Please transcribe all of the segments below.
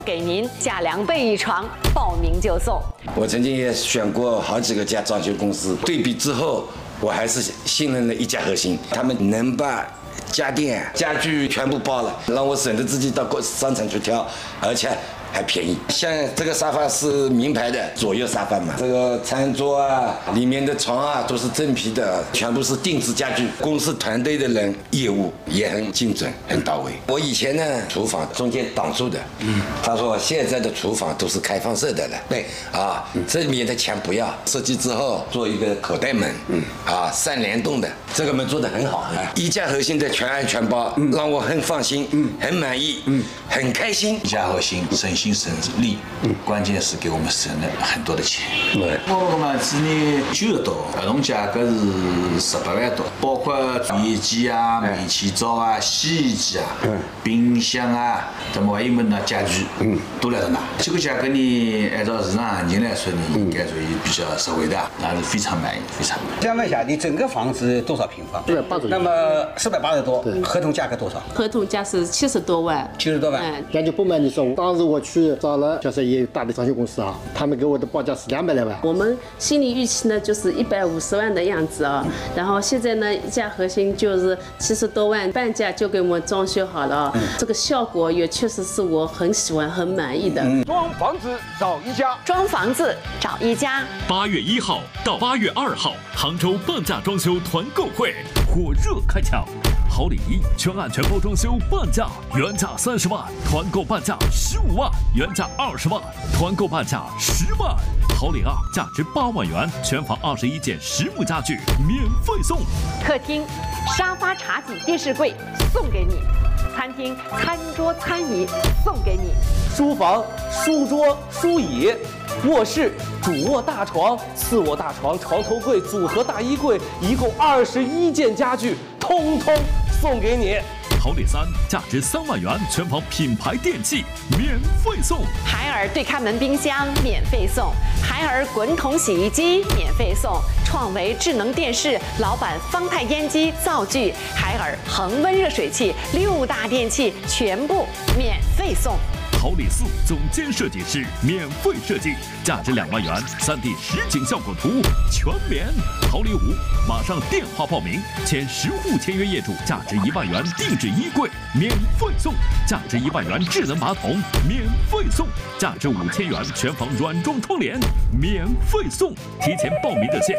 给您价2倍一床，报名就送。 我曾经也选过好几个家装修公司，对比之后，我还是信任了一家核心，他们能把家电、家具全部包了，让我省得自己到商场去挑，而且还便宜。像这个沙发是名牌的左右沙发嘛，这个餐桌啊，里面的床啊都是真皮的，全部是定制家具。公司团队的人业务也很精准，很到位。我以前呢，厨房中间挡住的，他说现在的厨房都是开放式的了，对啊，这里面的墙不要，设计之后做一个口袋门，3联动的，这个门做得很好，一家核心的全安全包，让我很放心，很满意，很开心。 一家核心省心省力，关键是给我们省了很多的钱。我嘛，今年90多，儿童价格是18万多，包括电机啊、煤气灶啊、洗衣机啊、冰箱啊，怎么还有么那家具，都来了拿。这个价格呢，按照市场行情来说呢，应该属于比较实惠的，那是非常满意，非常满意。 想问一下，你整个房子多少平方 ？480。 那么480多，合同价格多少？ 合同价是70多万。 70多万。 感觉不瞒你说，当时我去找了就是也有大的装修公司啊，他们给我的报价是200来万。 我们心理预期呢就是150万的样子啊，然后现在呢一家核心就是70多万，半价就给我们装修好了啊，这个效果也确实是我很喜欢、很满意的。 装房子找一家， 装房子找一家。 8月1号到8月2号，杭州半价装修团购会火热开抢。 好礼一，全安全包装修半价，原价30万，团购半价15万，原价20万，团购半价10万。好礼二，价值8万元，全房21件实木家具免费送。 客厅沙发、茶几、电视柜送给你；餐厅餐桌、餐椅送给你； 书房书桌、书椅；卧室主卧大床、次卧大床、床头柜、组合大衣柜，一共21件家具，通通送给你。 好礼三，价值3万元，全房品牌电器免费送。 海尔对开门冰箱免费送，海尔滚筒洗衣机免费送，创维智能电视、老板方太烟机、灶具，海尔恒温热水器，6大电器全部免费送。 好礼四，总监设计师免费设计，价值2万元，3D 实景效果图全免。好礼五，马上电话报名，签10户签约业主，价值1万元定制衣柜免费送，价值1万元智能马桶免费送，价值5000元全房软装窗帘免费送。提前报名热线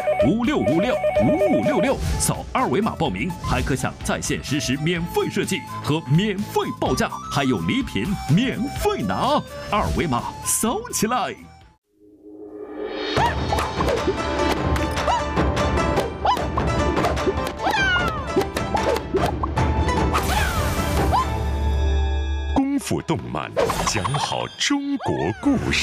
56565566，扫2维码报名，还可享在线实时免费设计和免费报价，还有礼品免费拿，2维码扫起来。 功夫动漫，讲好中国故事。